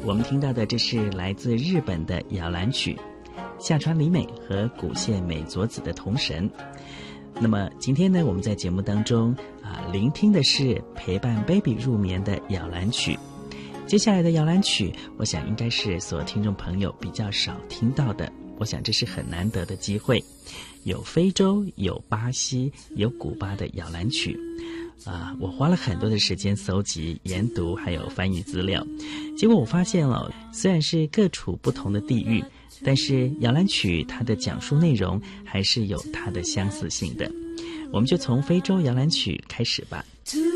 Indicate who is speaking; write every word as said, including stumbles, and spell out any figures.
Speaker 1: 我们听到的这是来自日本的摇篮曲，下川里美和古县美佐子的童神。那么今天呢，我们在节目当中啊，聆听的是陪伴 baby 入眠的摇篮曲。接下来的摇篮曲，我想应该是所有听众朋友比较少听到的，我想这是很难得的机会。有非洲，有巴西，有古巴的摇篮曲啊，我花了很多的时间搜集、研读还有翻译资料，结果我发现了，虽然是各处不同的地域，但是摇篮曲它的讲述内容还是有它的相似性的。我们就从非洲摇篮曲开始吧。